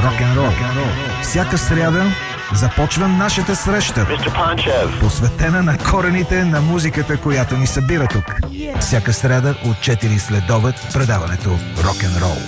рок-н-рол. Всяка сряда започва нашата среща, посветена на корените на музиката, която ни събира тук. Всяка сряда от 4 следобед предаването рок-н-рол.